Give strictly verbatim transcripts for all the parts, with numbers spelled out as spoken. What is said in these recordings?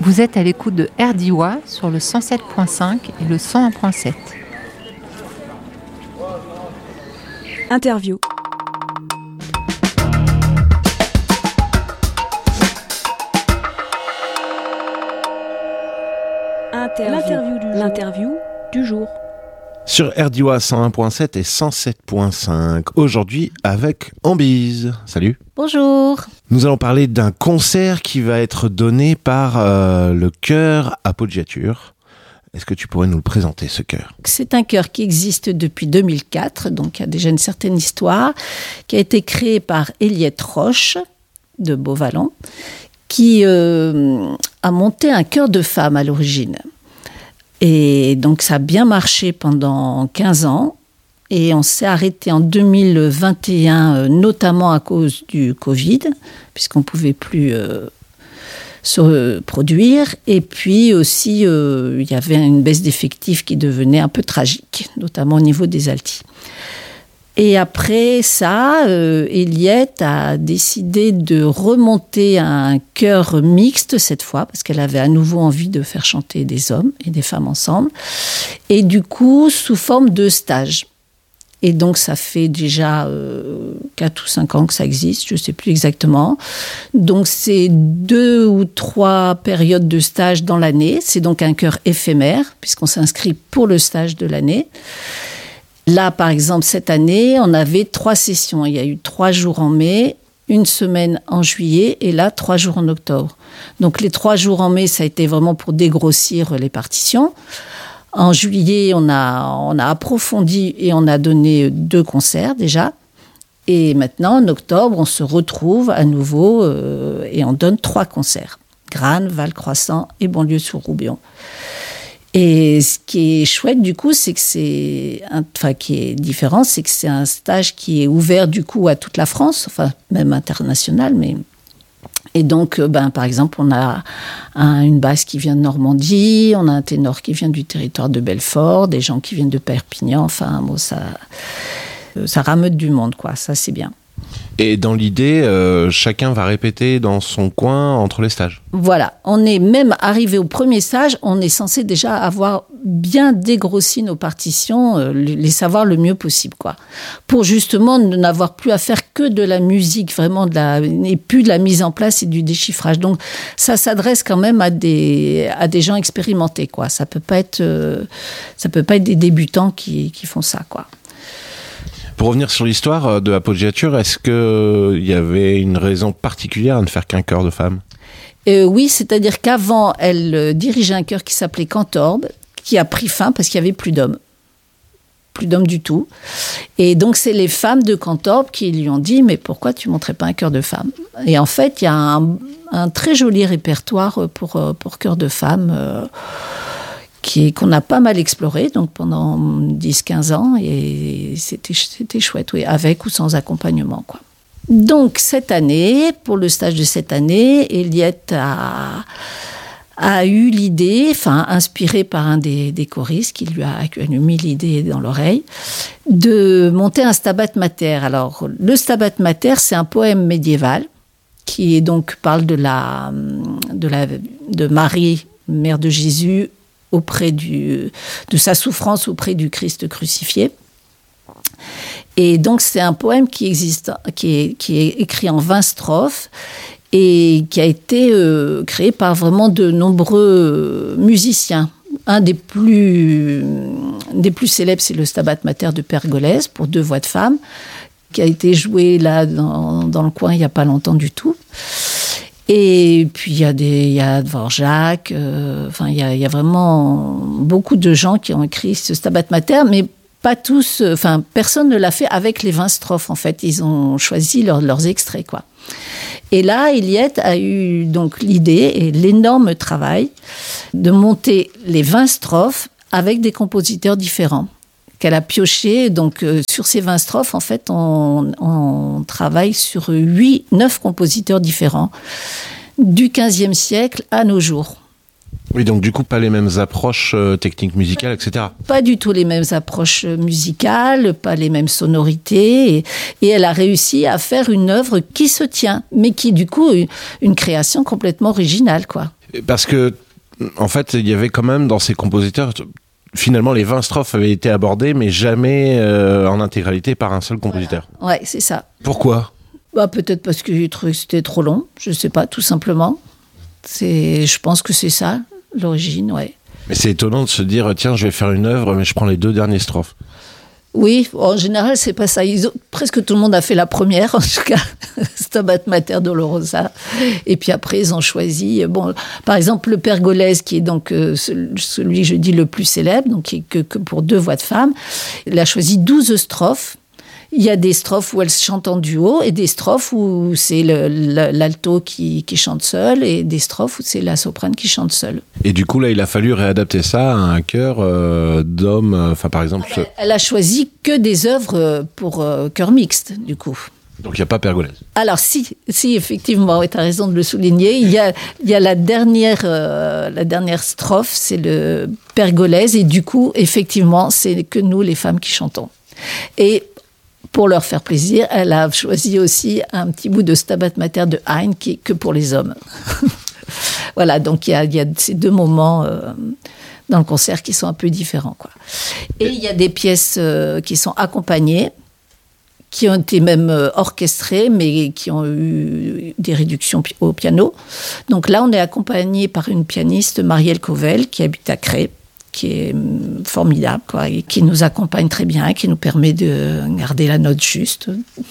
Vous êtes à l'écoute de R D I sur le cent sept virgule cinq et le cent un virgule sept. Interview. Interview. L'interview du, L'interview du jour. Sur R D I cent un virgule sept et cent sept virgule cinq. Aujourd'hui avec Ambise. Salut. Bonjour. Nous allons parler d'un concert qui va être donné par euh, le chœur Appoggiature. Est-ce que tu pourrais nous le présenter, ce chœur ? C'est un chœur qui existe depuis deux mille quatre, donc il y a déjà une certaine histoire, qui a été créé par Eliette Roche de Beauvallon, qui euh, a monté un chœur de femmes à l'origine. Et donc ça a bien marché pendant quinze ans. Et on s'est arrêté en deux mille vingt et un, notamment à cause du Covid, puisqu'on ne pouvait plus euh, se produire. Et puis aussi, euh, il y avait une baisse d'effectifs qui devenait un peu tragique, notamment au niveau des altis. Et après ça, euh, Eliette a décidé de remonter un chœur mixte cette fois, parce qu'elle avait à nouveau envie de faire chanter des hommes et des femmes ensemble. Et du coup, sous forme de stage. Et donc, ça fait déjà euh, quatre ou cinq ans que ça existe, je ne sais plus exactement. Donc, c'est deux ou trois périodes de stage dans l'année. C'est donc un chœur éphémère, puisqu'on s'inscrit pour le stage de l'année. Là, par exemple, cette année, on avait trois sessions. Il y a eu trois jours en mai, une semaine en juillet, et là, trois jours en octobre. Donc, les trois jours en mai, ça a été vraiment pour dégrossir les partitions. En juillet, on a, on a approfondi et on a donné deux concerts déjà. Et maintenant, en octobre, on se retrouve à nouveau euh, et on donne trois concerts. Grane, Val-Croissant et Bonlieu-sur-Roubion. Et ce qui est chouette, du coup, c'est que c'est... Un, enfin, qui est différent, c'est que c'est un stage qui est ouvert, du coup, à toute la France, enfin, même international, mais... Et donc, ben, par exemple, on a un, une basse qui vient de Normandie, on a un ténor qui vient du territoire de Belfort, des gens qui viennent de Perpignan, enfin, bon, ça, ça rameute du monde, quoi, ça c'est bien. Et dans l'idée, euh, chacun va répéter dans son coin entre les stages. Voilà, on est même arrivé au premier stage, on est censé déjà avoir bien dégrossi nos partitions, euh, les savoir le mieux possible, quoi. Pour justement ne n'avoir plus à faire que de la musique, vraiment, de la, et plus de la mise en place et du déchiffrage. Donc ça s'adresse quand même à des, à des gens expérimentés, quoi. Ça peut pas être, euh, ça peut pas être des débutants qui, qui font ça, quoi. Pour revenir sur l'histoire de Appoggiature, est-ce qu'il y avait une raison particulière à ne faire qu'un chœur de femmes ? euh, Oui, c'est-à-dire qu'avant, elle dirigeait un chœur qui s'appelait Cantorbe, qui a pris fin parce qu'il n'y avait plus d'hommes. Plus d'hommes du tout. Et donc, c'est les femmes de Cantorbe qui lui ont dit « Mais pourquoi tu ne montrais pas un chœur de femmes ?» Et en fait, il y a un, un très joli répertoire pour, pour chœur de femmes euh, qui, qu'on a pas mal exploré, donc pendant dix à quinze ans, et c'était, c'était chouette, oui, avec ou sans accompagnement, quoi. Donc, cette année, pour le stage de cette année, Eliette a, a eu l'idée, enfin, inspirée par un des, des choristes qui lui a, qui lui a mis l'idée dans l'oreille, de monter un Stabat Mater. Alors, le Stabat Mater, c'est un poème médiéval qui est donc parle de la, de la, de Marie, mère de Jésus, auprès du, de sa souffrance auprès du Christ crucifié. Et donc, c'est un poème qui existe, qui est, qui est écrit en vingt strophes et qui a été euh, créé par vraiment de nombreux musiciens. Un des plus, des plus célèbres, c'est le Stabat Mater de Pergolèse, pour deux voix de femmes, qui a été joué là, dans, dans le coin, il n'y a pas longtemps du tout. Et puis, il y a des, il y a Dvorak, euh, enfin, il y a, il y a vraiment beaucoup de gens qui ont écrit ce Stabat Mater, mais pas tous, enfin, personne ne l'a fait avec les vingt strophes, en fait. Ils ont choisi leur, leurs extraits, quoi. Et là, Eliette a eu donc l'idée et l'énorme travail de monter les vingt strophes avec des compositeurs différents qu'elle a pioché. Donc, euh, sur ces vingt strophes, en fait, on, on travaille sur huit, neuf compositeurs différents du quinzième siècle à nos jours. Oui, donc du coup, pas les mêmes approches euh, techniques musicales, et cetera. Pas du tout les mêmes approches musicales, pas les mêmes sonorités. Et, et elle a réussi à faire une œuvre qui se tient, mais qui, du coup, est une création complètement originale, quoi. Parce que, en fait, il y avait quand même dans ces compositeurs, finalement, les vingt strophes avaient été abordées, mais jamais euh, en intégralité par un seul compositeur. Voilà. Ouais, c'est ça. Pourquoi ? Bah, peut-être parce que j'ai trouvé que c'était trop long, je sais pas, tout simplement. C'est, je pense que c'est ça, l'origine, ouais. Mais c'est étonnant de se dire, tiens, je vais faire une œuvre, mais je prends les deux dernières strophes. Oui, en général, c'est pas ça. Ils ont, presque tout le monde a fait la première, en tout cas, Stabat Mater Dolorosa. Et puis après, ils ont choisi, bon, par exemple, le Pergolèse, qui est donc euh, celui, je dis, le plus célèbre, donc qui est que, que pour deux voix de femme. Il a choisi douze strophes. Il y a des strophes où elle chante en duo et des strophes où c'est le, le, l'alto qui, qui chante seul et des strophes où c'est la soprane qui chante seule. Et du coup, là, il a fallu réadapter ça à un chœur euh, d'hommes, enfin, par exemple... Elle, elle a choisi que des œuvres pour euh, chœur mixte, du coup. Donc, il n'y a pas Pergolèse. Alors, si, si effectivement, oui, tu as raison de le souligner. Il y a, il y a la, dernière, euh, la dernière strophe, c'est le Pergolèse. Et du coup, effectivement, c'est que nous, les femmes, qui chantons. Et pour leur faire plaisir, elle a choisi aussi un petit bout de Stabat Mater de Haydn qui est que pour les hommes. Voilà, donc il y a, il y a ces deux moments euh, dans le concert qui sont un peu différents, quoi. Et il y a des pièces euh, qui sont accompagnées, qui ont été même euh, orchestrées, mais qui ont eu des réductions pi- au piano. Donc là, on est accompagné par une pianiste, Marielle Covell, qui habite à Cré, qui est formidable, quoi, et qui nous accompagne très bien, qui nous permet de garder la note juste.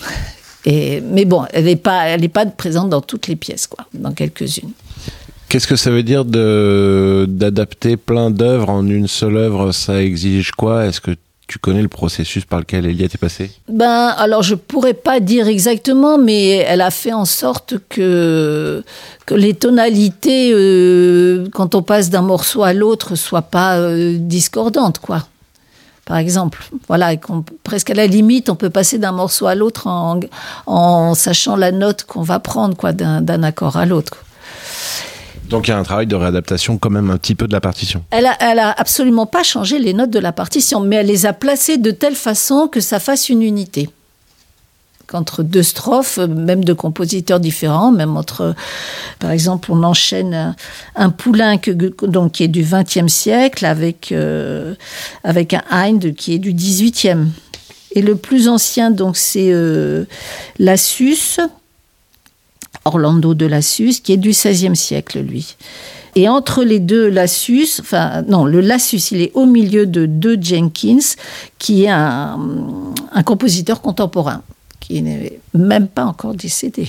Et, mais bon, elle n'est pas, elle n'est pas présente dans toutes les pièces, quoi, dans quelques-unes. Qu'est-ce que ça veut dire de, d'adapter plein d'œuvres en une seule œuvre ? Ça exige quoi ? Est-ce que tu connais le processus par lequel Eliette est passée ? Ben, alors je pourrais pas dire exactement, mais elle a fait en sorte que, que les tonalités, euh, quand on passe d'un morceau à l'autre, soient pas euh, discordantes, quoi. Par exemple, voilà, qu'on, presque à la limite, on peut passer d'un morceau à l'autre en, en sachant la note qu'on va prendre, quoi, d'un, d'un accord à l'autre, quoi. Donc il y a un travail de réadaptation quand même un petit peu de la partition. Elle a, elle a absolument pas changé les notes de la partition, mais elle les a placées de telle façon que ça fasse une unité. Qu'entre deux strophes, même de compositeurs différents, même entre, par exemple, on enchaîne un, un Poulenc donc, qui est du vingtième siècle avec, euh, avec un Haydn qui est du dix-huitième. Et le plus ancien, donc, c'est euh, Lassus, Orlando de Lassus, qui est du seizième siècle, lui. Et entre les deux Lassus, enfin, non, le Lassus, il est au milieu de deux Jenkins, qui est un, un compositeur contemporain, qui n'est même pas encore décédé,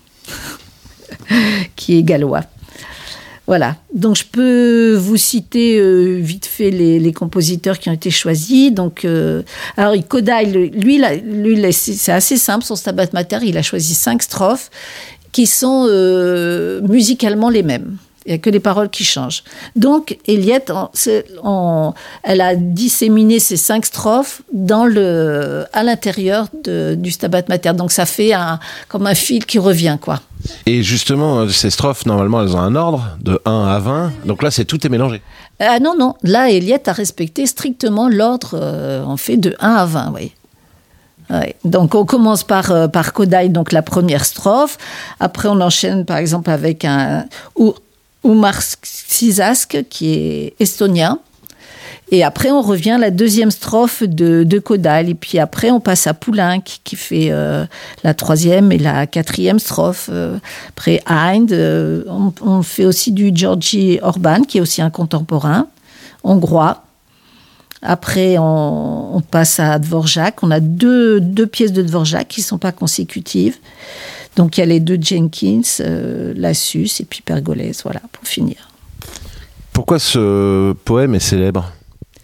qui est gallois. Voilà. Donc, je peux vous citer euh, vite fait les, les compositeurs qui ont été choisis. Donc, euh, alors, Kodály, lui, là, lui là, c'est, c'est assez simple, son Stabat Mater, il a choisi cinq strophes qui sont euh, musicalement les mêmes. Il n'y a que les paroles qui changent. Donc, Eliette, on, on, elle a disséminé ces cinq strophes dans le, à l'intérieur de, du Stabat Mater. Donc, ça fait un, comme un fil qui revient, quoi. Et justement, ces strophes, normalement, elles ont un ordre de un à vingt. Donc là, c'est tout est mélangé. Ah non, non. Là, Eliette a respecté strictement l'ordre. Euh, on fait de un à vingt, oui. Ouais. Donc on commence par, euh, par Kodály, donc la première strophe. Après on enchaîne par exemple avec un Umar Sisask qui est estonien. Et après on revient à la deuxième strophe de, de Kodály. Et puis après on passe à Poulenc qui fait euh, la troisième et la quatrième strophe. Euh, après Haydn, euh, on, on fait aussi du György Orbán qui est aussi un contemporain hongrois. Après, on, on passe à Dvorak. On a deux, deux pièces de Dvorak qui ne sont pas consécutives. Donc, il y a les deux Jenkins, euh, Lassus et puis Pergolèse, voilà, pour finir. Pourquoi ce poème est célèbre ?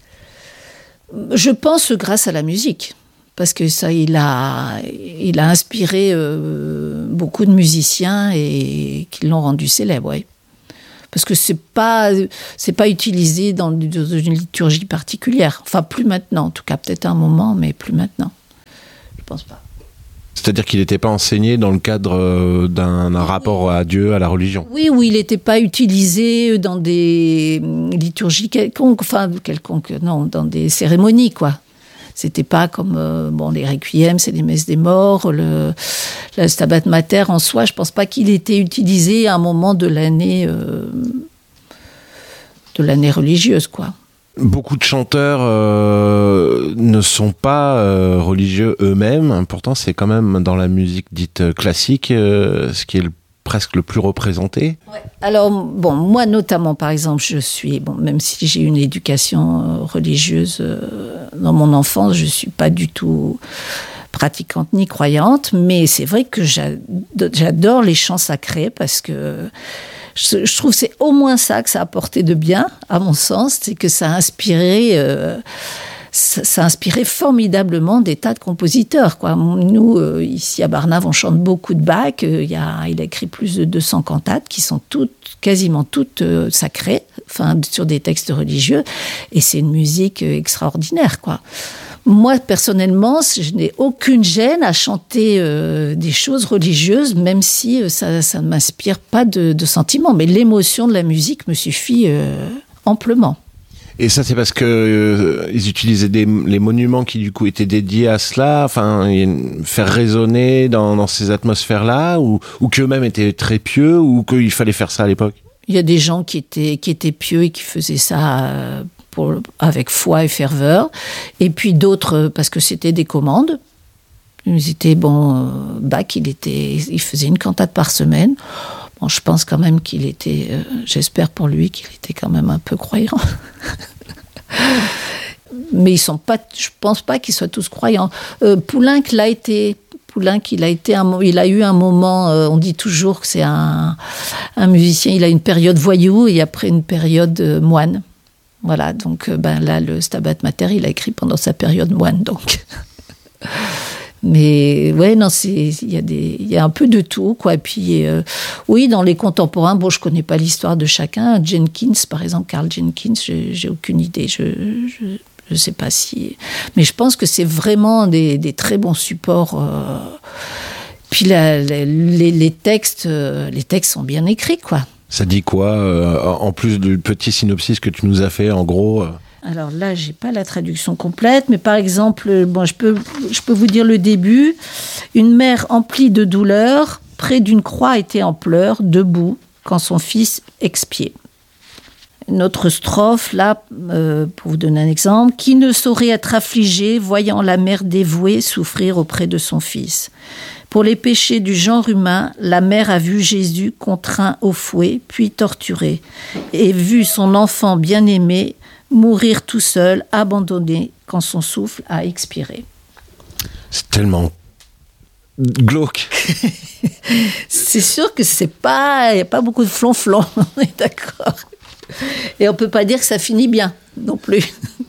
Je pense grâce à la musique. Parce que ça, il a, il a inspiré euh, beaucoup de musiciens et qui l'ont rendu célèbre, oui. Parce que c'est pas, c'est pas utilisé dans une liturgie particulière. Enfin, plus maintenant. En tout cas, peut-être à un moment, mais plus maintenant. Je pense pas. C'est-à-dire qu'il n'était pas enseigné dans le cadre d'un, d'un rapport à Dieu, à la religion. Oui, oui, il n'était pas utilisé dans des liturgies quelconques, enfin, quelconques, non, dans des cérémonies, quoi. C'était pas comme euh, bon, les requiems, c'est les messes des morts, le, le Stabat Mater en soi, je pense pas qu'il était utilisé à un moment de l'année euh, de l'année religieuse, quoi. Beaucoup de chanteurs euh, ne sont pas euh, religieux eux-mêmes. Pourtant, c'est quand même dans la musique dite classique euh, ce qui est le, presque le plus représenté. Ouais. Alors, bon, moi notamment, par exemple, je suis, bon, même si j'ai eu une éducation euh, religieuse euh, dans mon enfance, je ne suis pas du tout pratiquante ni croyante, mais c'est vrai que j'adore les chants sacrés parce que je trouve que c'est au moins ça que ça a apporté de bien, à mon sens, c'est que ça a inspiré, euh, ça, ça a inspiré formidablement des tas de compositeurs, quoi. Nous, euh, ici à Barnave, on chante beaucoup de Bach. Euh, il, y a, il a écrit plus de deux cents cantates qui sont toutes, quasiment toutes euh, sacrées, enfin, sur des textes religieux. Et c'est une musique euh, extraordinaire, quoi. Moi, personnellement, je n'ai aucune gêne à chanter euh, des choses religieuses, même si euh, ça, ça ne m'inspire pas de, de sentiments. Mais l'émotion de la musique me suffit euh, amplement. Et ça, c'est parce que euh, ils utilisaient des, les monuments qui, du coup, étaient dédiés à cela, enfin, faire résonner dans, dans ces atmosphères-là, ou, ou qu'eux-mêmes étaient très pieux, ou qu'il fallait faire ça à l'époque? Il y a des gens qui étaient, qui étaient pieux et qui faisaient ça... Euh, Pour, avec foi et ferveur, et puis d'autres parce que c'était des commandes. Ils étaient, bon, euh, Bach, il, était, il faisait une cantate par semaine. Bon, je pense quand même qu'il était, euh, j'espère pour lui, qu'il était quand même un peu croyant. Mais ils sont pas, je pense pas qu'ils soient tous croyants. Euh, Poulenc l'a été. Poulenc, il a, été un, il a eu un moment, euh, on dit toujours que c'est un, un musicien, il a une période voyou et après une période euh, moine. Voilà, donc ben là, le Stabat Mater, il a écrit pendant sa période moine, donc. Mais ouais, non, c'est il y a des, il y a un peu de tout, quoi. Et puis euh, oui, dans les contemporains, bon, je connais pas l'histoire de chacun. Jenkins, par exemple, Karl Jenkins, j'ai, j'ai aucune idée. Je, je, je sais pas si, mais je pense que c'est vraiment des, des très bons supports. Euh... Puis la, la, les, les textes, les textes sont bien écrits, quoi. Ça dit quoi, euh, en plus du petit synopsis que tu nous as fait, en gros euh... Alors là, j'ai pas la traduction complète, mais par exemple, bon, je peux, je peux vous dire le début. Une mère emplie de douleur, près d'une croix était en pleurs, debout, quand son fils expiait. Une autre strophe, là, euh, pour vous donner un exemple. Qui ne saurait être affligé, voyant la mère dévouée souffrir auprès de son fils. Pour les péchés du genre humain, la mère a vu Jésus contraint au fouet, puis torturé, et vu son enfant bien-aimé mourir tout seul, abandonné, quand son souffle a expiré. C'est tellement glauque. C'est sûr que c'est pas, il n'y a pas beaucoup de flonflon, on est d'accord. Et on ne peut pas dire que ça finit bien non plus.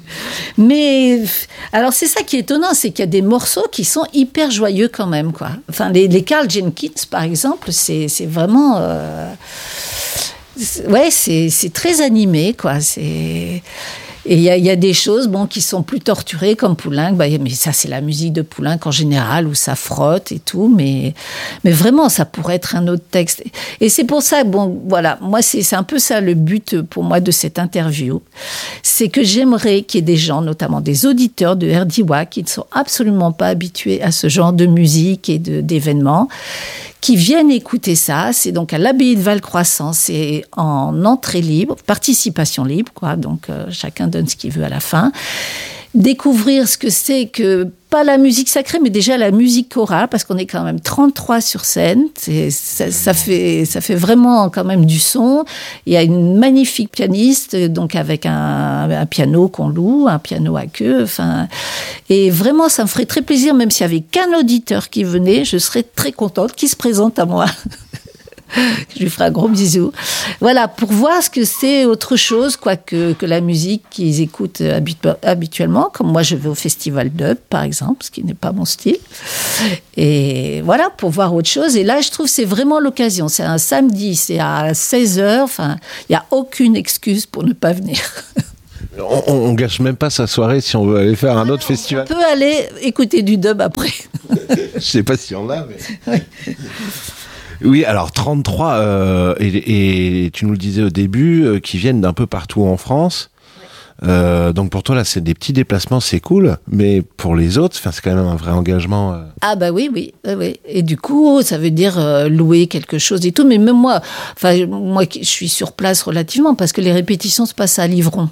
Mais alors c'est ça qui est étonnant, c'est qu'il y a des morceaux qui sont hyper joyeux quand même, quoi. Enfin, les, les Karl Jenkins, par exemple, c'est, c'est vraiment... Euh, c'est, ouais, c'est, c'est très animé, quoi. C'est... Et il y, y a des choses, bon, qui sont plus torturées, comme Poulenc. Bah, mais ça, c'est la musique de Poulenc en général, où ça frotte et tout. Mais, mais vraiment, ça pourrait être un autre texte. Et c'est pour ça, bon, voilà, moi, c'est, c'est un peu ça le but pour moi de cette interview. C'est que j'aimerais qu'il y ait des gens, notamment des auditeurs de R D I, qui ne sont absolument pas habitués à ce genre de musique et de, d'événements, qui viennent écouter ça. C'est donc à l'abbaye de Valcroissant, c'est en entrée libre, participation libre, quoi. Donc euh, chacun donne ce qu'il veut à la fin. Découvrir ce que c'est que, pas la musique sacrée, mais déjà la musique chorale, parce qu'on est quand même trente-trois sur scène. C'est, ça, ça, fait, ça fait vraiment quand même du son. Il y a une magnifique pianiste, donc avec un, un piano qu'on loue, un piano à queue. Enfin, et vraiment, ça me ferait très plaisir, même s'il n'y avait qu'un auditeur qui venait, je serais très contente qu'il se présente à moi. Je lui ferai un gros bisou. Voilà, pour voir ce que c'est autre chose, quoi, que, que la musique qu'ils écoutent habitu- habituellement. Comme moi, je vais au festival dub, par exemple, ce qui n'est pas mon style. Et voilà, pour voir autre chose. Et là, je trouve que c'est vraiment l'occasion. C'est un samedi, c'est à seize heures. Enfin, il n'y a aucune excuse pour ne pas venir. On, on gâche même pas sa soirée si on veut aller faire un autre Alors, festival. On peut aller écouter du dub après. Je sais pas si on a, mais... Oui. Oui, alors trente-trois, euh, et, et tu nous le disais au début, euh, qui viennent d'un peu partout en France. Euh, donc pour toi là, c'est des petits déplacements, c'est cool, mais pour les autres, enfin c'est quand même un vrai engagement. Euh... Ah bah oui, oui, oui, oui. Et du coup, ça veut dire euh, louer quelque chose et tout. Mais même moi, enfin moi, je suis sur place relativement parce que les répétitions se passent à Livron.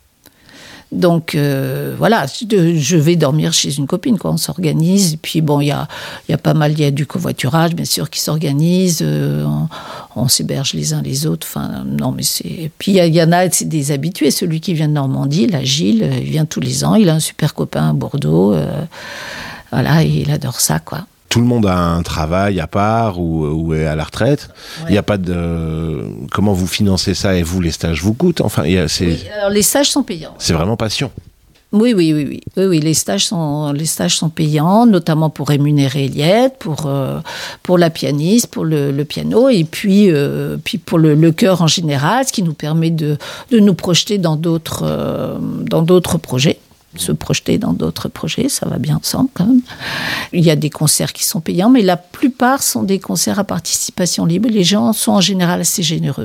Donc euh, voilà, je vais dormir chez une copine, quoi. On s'organise. Et puis bon, il y a, y a pas mal, il y a du covoiturage, bien sûr, qui s'organise. Euh, on, on s'héberge les uns les autres. Enfin, non, mais c'est. Et puis il y, y en a, c'est des habitués. Celui qui vient de Normandie, là, Gilles, il vient tous les ans. Il a un super copain à Bordeaux. Euh, voilà, et il adore ça, quoi. Tout le monde a un travail à part ou, ou est à la retraite. Il ouais. n'y a pas de... Comment vous financez ça et vous, les stages vous coûtent? Enfin, y a, c'est... Oui, alors les stages sont payants. C'est vraiment passion. Oui, oui, oui, oui. oui, oui les, stages sont, les stages sont payants, notamment pour rémunérer Eliette, pour, euh, pour la pianiste, pour le, le piano, et puis, euh, puis pour le, le chœur en général, ce qui nous permet de, de nous projeter dans d'autres, euh, dans d'autres projets. Se projeter dans d'autres projets, ça va bien ensemble quand même. Il y a des concerts qui sont payants, mais la plupart sont des concerts à participation libre. Les gens sont en général assez généreux.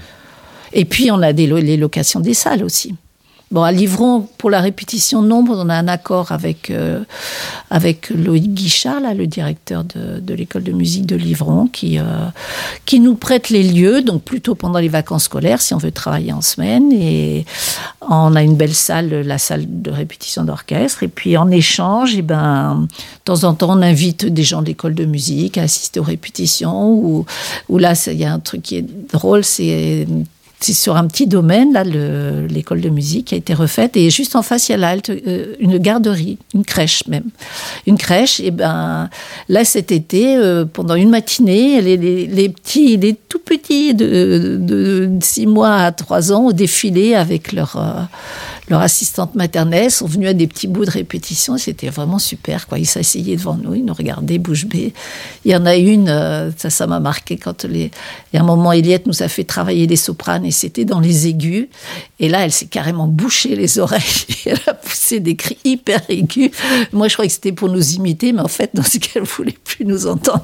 Et puis on a des lo- les locations des salles aussi. Bon, à Livron, pour la répétition nombre, on a un accord avec, euh, avec Loïc Guichard, là, le directeur de, de l'école de musique de Livron, qui, euh, qui nous prête les lieux, donc plutôt pendant les vacances scolaires, si on veut travailler en semaine. Et on a une belle salle, la salle de répétition d'orchestre. Et puis en échange, et ben, de temps en temps, on invite des gens de l'école de musique à assister aux répétitions. Ou, ou là, il y a un truc qui est drôle, c'est... C'est sur un petit domaine, là, le, l'école de musique qui a été refaite. Et juste en face, il y a là, euh, une garderie, une crèche même. Une crèche, et ben là, cet été, euh, pendant une matinée, les, les, les petits, les tout petits de, de, de six mois à trois ans ont défilé avec leur, euh, leur assistante maternelle, sont venus à des petits bouts de répétition. C'était vraiment super, quoi. Ils s'asseyaient devant nous, ils nous regardaient bouche bée. Il y en a une, euh, ça, ça m'a marqué quand les... Il y a un moment, Eliette nous a fait travailler les sopranes et c'était dans les aigus. Et là, elle s'est carrément bouché les oreilles. Elle a poussé des cris hyper aigus. Moi, je croyais que c'était pour nous imiter, mais en fait, dans ce qu'elle ne voulait plus nous entendre.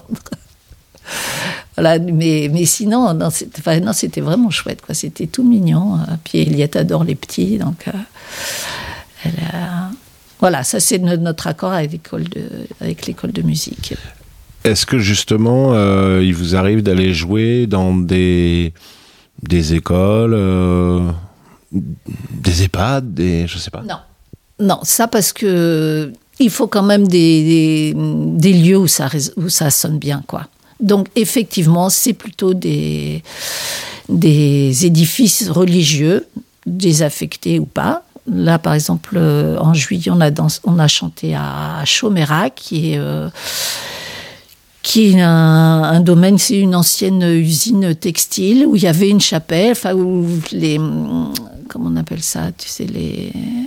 Voilà, mais, mais sinon, non, c'était, enfin, non, c'était vraiment chouette, quoi. C'était tout mignon. Puis Eliette adore les petits, donc... Euh, elle a... Voilà, ça, c'est notre accord avec l'école de, avec l'école de musique. Est-ce que, justement, euh, il vous arrive d'aller jouer dans des... Des écoles, euh, des EHPAD, des, je sais pas. Non, non, ça parce que il faut quand même des, des, des lieux où ça, où ça sonne bien, quoi. Donc effectivement, c'est plutôt des, des édifices religieux, désaffectés ou pas. Là, par exemple, en juillet, on a, dans, on a chanté à Chaumérac, qui est... Euh, qui est un, un domaine, c'est une ancienne usine textile où il y avait une chapelle, enfin où les, comment on appelle ça, tu sais, les,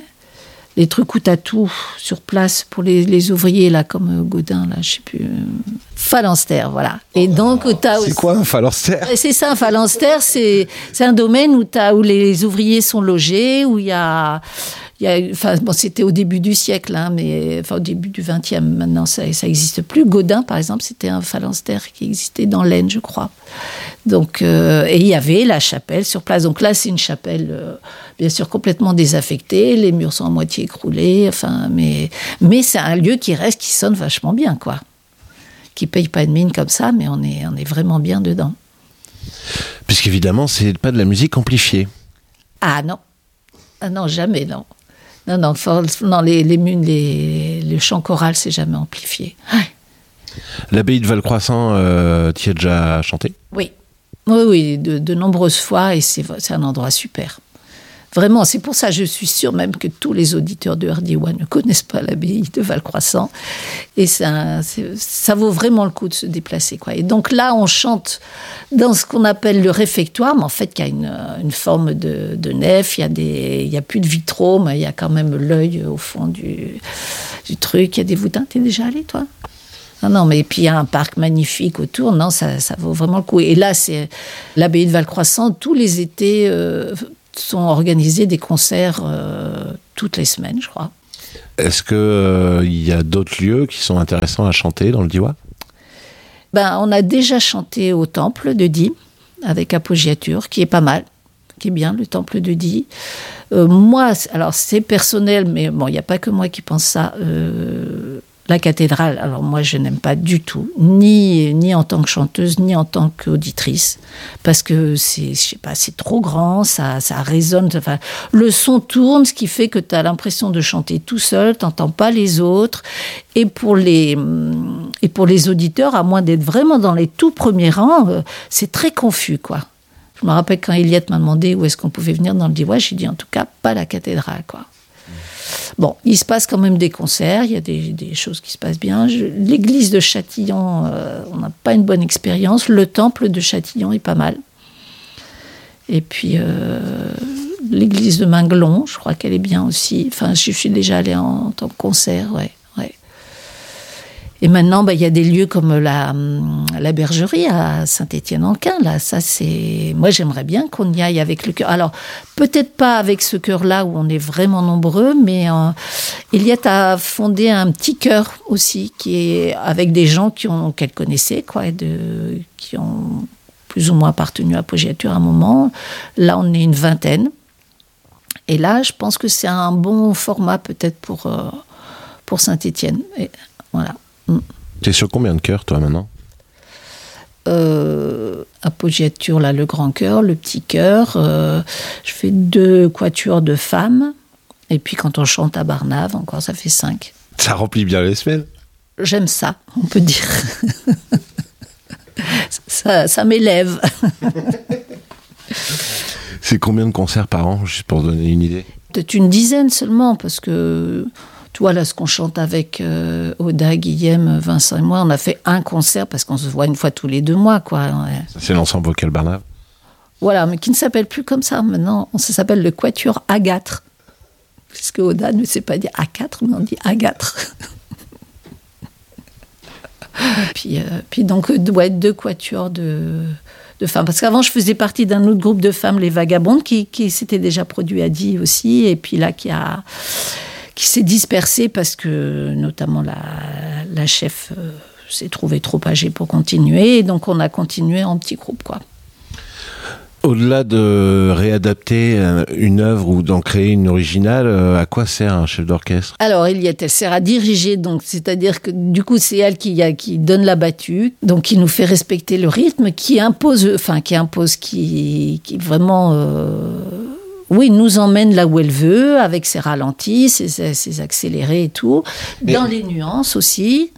les trucs où t'as tout sur place pour les, les ouvriers là, comme Godin là, je sais plus, phalanstère, voilà. Et donc t'as c'est aussi, quoi un phalanstère? C'est ça, un phalanstère, c'est c'est un domaine où t'as où les ouvriers sont logés, où il y a Il y a, enfin, bon, c'était au début du siècle, hein, mais enfin, au début du vingtième, maintenant ça n'existe plus. Godin, par exemple, c'était un phalanstère qui existait dans l'Aisne, je crois. Donc, euh, et il y avait la chapelle sur place. Donc là, c'est une chapelle, euh, bien sûr, complètement désaffectée. Les murs sont à moitié écroulés. Enfin, mais, mais c'est un lieu qui reste, qui sonne vachement bien, quoi. Qui ne paye pas de mine comme ça, mais on est, on est vraiment bien dedans. Puisqu'évidemment, c'est pas de la musique amplifiée. Ah non. Ah non, jamais, non. Non, non, for, non les, les, les, le chant choral, c'est jamais amplifié. Ouais. L'abbaye de Valcroissant, euh, tu y as déjà chanté? Oui, oui, oui, de, de nombreuses fois, et c'est, c'est un endroit super. Vraiment, c'est pour ça, je suis sûre même que tous les auditeurs de R D I ne connaissent pas l'abbaye de Valcroissant. Et ça, c'est, ça vaut vraiment le coup de se déplacer, quoi. Et donc là, on chante dans ce qu'on appelle le réfectoire, mais en fait, il y a une, une forme de, de nef, il y a des, il y a plus de vitraux, mais il y a quand même l'œil au fond du, du truc. Il y a des voûtins. T'es déjà allé, toi? Non, non, mais puis il y a un parc magnifique autour. Non, ça, ça vaut vraiment le coup. Et là, c'est l'abbaye de Valcroissant. Tous les étés euh, sont organisés des concerts euh, toutes les semaines, je crois. Est-ce qu'il euh, y a d'autres lieux qui sont intéressants à chanter dans le Diois? Ben, on a déjà chanté au Temple de Die, avec Appoggiature, qui est pas mal, qui est bien, le temple de Die. Euh, moi, alors c'est personnel, mais bon, il n'y a pas que moi qui pense ça. Euh, la cathédrale, alors moi, je n'aime pas du tout, ni, ni en tant que chanteuse, ni en tant qu'auditrice, parce que c'est, je sais pas, c'est trop grand, ça, ça résonne, enfin, le son tourne, ce qui fait que tu as l'impression de chanter tout seul, tu n'entends pas les autres, et pour les, et pour les auditeurs, à moins d'être vraiment dans les tout premiers rangs, c'est très confus, quoi. Je me rappelle quand Eliette m'a demandé où est-ce qu'on pouvait venir dans le Diois, j'ai dit en tout cas pas la cathédrale, quoi. Bon, il se passe quand même des concerts, il y a des, des choses qui se passent bien. Je, l'église de Châtillon, euh, on n'a pas une bonne expérience. Le temple de Châtillon est pas mal. Et puis, euh, l'église de Minglon, je crois qu'elle est bien aussi. Enfin, je suis déjà allée en, en tant que concert, ouais. ouais. Et maintenant, bah, il y a des lieux comme la, la bergerie à Saint-Étienne-en-Quin. Là, ça, c'est... Moi, j'aimerais bien qu'on y aille avec le chœur. Alors, peut-être pas avec ce chœur-là où on est vraiment nombreux, mais euh, Eliette a fondé un petit chœur aussi, qui est avec des gens qui ont, qu'elle connaissait, quoi, de, qui ont plus ou moins appartenu à Appoggiature à un moment. Là, on est une vingtaine. Et là, je pense que c'est un bon format peut-être pour, euh, pour Saint-Étienne. Et voilà. Mm. T'es sur combien de chœurs, toi, maintenant ? euh, Appoggiature, là, le grand chœur, le petit chœur. Euh, je fais deux quatuors de femmes. Et puis, quand on chante à Barnave, encore, ça fait cinq. Ça remplit bien les semaines. J'aime ça, on peut dire. ça, ça m'élève. C'est combien de concerts par an, juste pour donner une idée ? Peut-être une dizaine seulement, parce que... Tu vois, là, ce qu'on chante avec euh, Oda, Guillaume, Vincent et moi, on a fait un concert parce qu'on se voit une fois tous les deux mois, quoi. Ouais. Ça, c'est l'ensemble vocal Barnave. Voilà, mais qui ne s'appelle plus comme ça maintenant. On s'appelle le Quatuor Agathe. Puisque Oda ne sait pas dire A quatre, mais on dit Agathe. puis, euh, puis donc, ouais, deux quatuors de, de femmes. Parce qu'avant, je faisais partie d'un autre groupe de femmes, les Vagabondes, qui, qui s'était déjà produit à Die aussi, et puis là, qui a... qui s'est dispersée parce que, notamment, la, la chef euh, s'est trouvée trop âgée pour continuer. Et donc, on a continué en petit groupe, quoi. Au-delà de réadapter une œuvre ou d'en créer une originale, à quoi sert un chef d'orchestre ? Alors, Eliette, elle sert à diriger, donc, c'est-à-dire que du coup, c'est elle qui, a, qui donne la battue, donc qui nous fait respecter le rythme, qui impose, enfin, qui impose, qui, qui vraiment... Euh, Oui, nous emmène là où elle veut, avec ses ralentis, ses, ses accélérés et tout, mais dans les nuances aussi.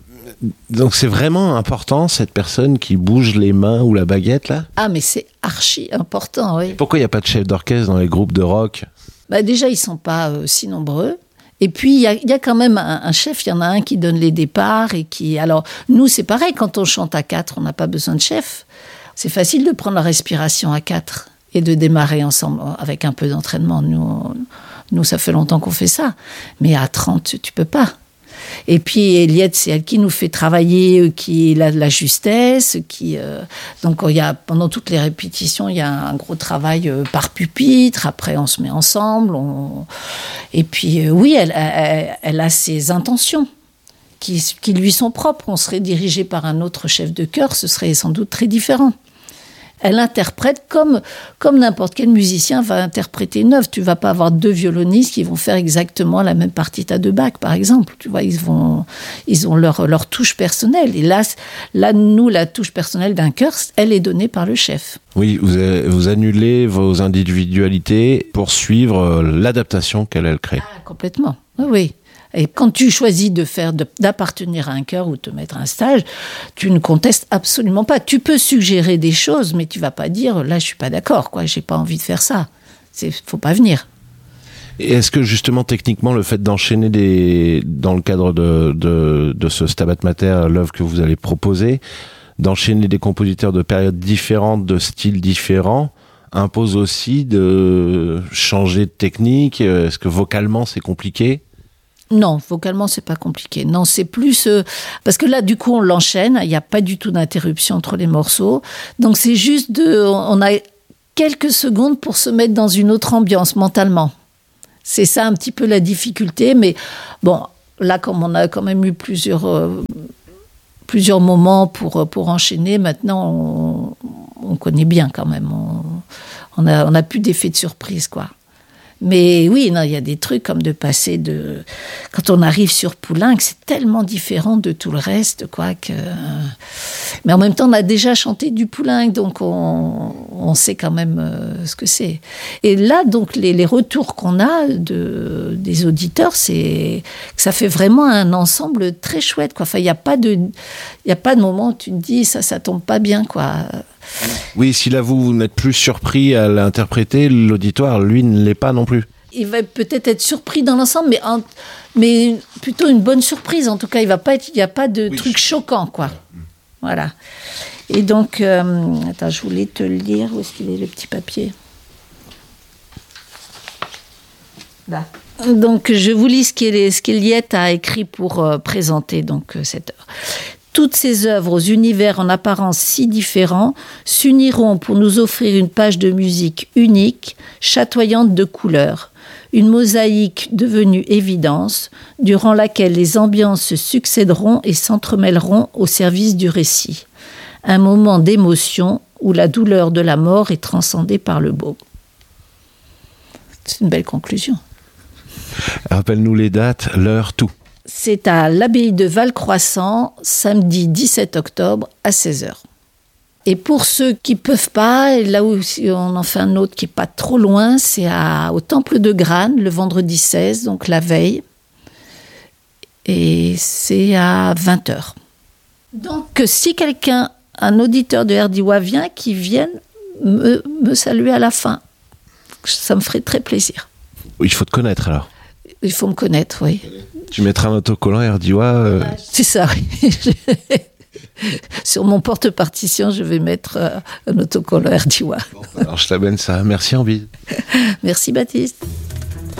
Donc c'est vraiment important, cette personne qui bouge les mains ou la baguette, là ? Ah, mais c'est archi important, oui. Pourquoi il n'y a pas de chef d'orchestre dans les groupes de rock ? Bah, déjà, ils ne sont pas euh, si nombreux. Et puis, il y, y a quand même un, un chef, il y en a un qui donne les départs. Et qui... Alors, nous, c'est pareil, quand on chante à quatre, on n'a pas besoin de chef. C'est facile de prendre la respiration à quatre. Et de démarrer ensemble avec un peu d'entraînement. Nous, nous, ça fait longtemps qu'on fait ça. Mais à trente, tu peux pas. Et puis, Eliette, c'est elle qui nous fait travailler, qui a de la justesse. Qui, euh, donc, il y a, pendant toutes les répétitions, il y a un gros travail euh, par pupitre. Après, on se met ensemble. On... Et puis, euh, oui, elle, elle, elle a ses intentions qui, qui lui sont propres. On serait dirigé par un autre chef de chœur, ce serait sans doute très différent. Elle interprète comme, comme n'importe quel musicien va interpréter une œuvre. Tu ne vas pas avoir deux violonistes qui vont faire exactement la même partita de Bach, par exemple. Tu vois, ils, vont, ils ont leur, leur touche personnelle. Et là, là, nous, la touche personnelle d'un chœur, elle est donnée par le chef. Oui, vous, vous annulez vos individualités pour suivre l'adaptation qu'elle elle crée. Ah, complètement, oui, oui. Et quand tu choisis de faire, de, d'appartenir à un chœur ou de te mettre à un stage, tu ne contestes absolument pas. Tu peux suggérer des choses, mais tu ne vas pas dire « là, je ne suis pas d'accord, quoi, je n'ai pas envie de faire ça ». Il ne faut pas venir. Et est-ce que justement, techniquement, le fait d'enchaîner des, dans le cadre de, de, de ce Stabat Mater, l'œuvre que vous allez proposer, d'enchaîner des compositeurs de périodes différentes, de styles différents, impose aussi de changer de technique ? Est-ce que vocalement, c'est compliqué ? Non, vocalement, c'est pas compliqué. Non, c'est plus... Euh, parce que là, du coup, on l'enchaîne. Il n'y a pas du tout d'interruption entre les morceaux. Donc, c'est juste de... On a quelques secondes pour se mettre dans une autre ambiance, mentalement. C'est ça, un petit peu, la difficulté. Mais bon, là, comme on a quand même eu plusieurs... Euh, plusieurs moments pour, pour enchaîner, maintenant, on, on connaît bien, quand même. On, on a, on a plus d'effet de surprise, quoi. Mais oui, non, il y a des trucs comme de passer de... Quand on arrive sur Poulenc, c'est tellement différent de tout le reste, quoi, que... Mais en même temps, on a déjà chanté du Poulenc, donc on, on sait quand même euh, ce que c'est. Et là, donc, les, les retours qu'on a de, des auditeurs, c'est que ça fait vraiment un ensemble très chouette, quoi. Enfin, il n'y a pas de... Il n'y a pas de moment où tu te dis, ça, ça tombe pas bien, quoi. Oui, si là, vous, vous n'êtes plus surpris à l'interpréter, l'auditoire, lui, ne l'est pas non plus. Il va peut-être être surpris dans l'ensemble, mais, en, mais plutôt une bonne surprise. En tout cas, il va pas être, il n'y a pas de oui. truc choquant, quoi. Voilà. Et donc, euh, attends, je voulais te le lire. Où est-ce qu'il est, le petit papier ? Là. Donc, je vous lis ce qu'Eliette a écrit pour euh, présenter donc, euh, cette œuvre. Toutes ces œuvres aux univers en apparence si différents s'uniront pour nous offrir une page de musique unique, chatoyante de couleurs, une mosaïque devenue évidence, durant laquelle les ambiances se succéderont et s'entremêleront au service du récit. Un moment d'émotion où la douleur de la mort est transcendée par le beau. C'est une belle conclusion. Rappelle-nous les dates, l'heure, tout. C'est à l'abbaye de Valcroissant, samedi dix-sept octobre à seize heures. Et pour ceux qui ne peuvent pas, et là où on en fait un autre qui n'est pas trop loin, c'est à, au Temple de Grane, le vendredi seize, donc la veille. Et c'est à vingt heures. Donc si quelqu'un, un auditeur de Herdiwa vient, qu'il vienne me, me saluer à la fin. Ça me ferait très plaisir. Il faut te connaître alors. Il faut me connaître, oui. Tu mettras un autocollant Herdiwa euh... C'est ça, oui. Sur mon porte-partition, je vais mettre euh, un autocollant Herdiwa. Bon, alors je t'abonne ça. Merci Ambide. Merci Baptiste.